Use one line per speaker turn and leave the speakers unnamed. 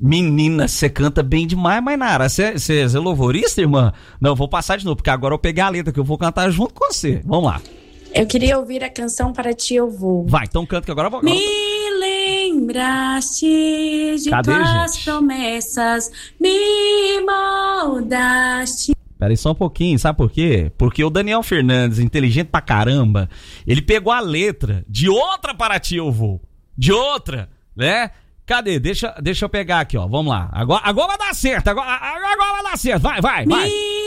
Menina, você canta bem demais, Mainara. Você é louvorista, irmã? Não, eu vou passar de novo, porque agora eu peguei a letra que eu vou cantar junto com você. Vamos lá.
Eu queria ouvir a canção Para Ti Eu Vou.
Vai, então canta que agora eu vou.
Me lembraste de tuas promessas, me moldaste.
Peraí só um pouquinho, sabe por quê? Porque o Daniel Fernandes, inteligente pra caramba, ele pegou a letra de outra Para Ti Eu Vou. De outra, né? Cadê? Deixa eu pegar aqui, ó. Vamos lá. Agora vai dar certo. Agora vai dar certo. Vai.